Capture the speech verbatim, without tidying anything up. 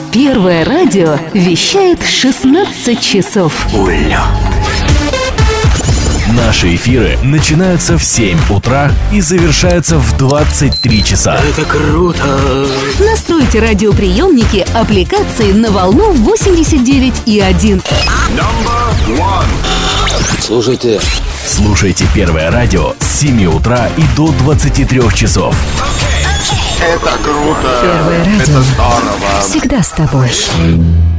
Первое радио вещает шестнадцать часов. Улет. Наши эфиры начинаются в семь утра и завершаются в двадцать три часа. Это круто! Настройте радиоприемники аппликации на волну восемьдесят девять и один. Слушайте. Слушайте Первое радио с семи утра и до двадцати трёх часов. Это круто! Первое радио. Это здорово! Всегда с тобой.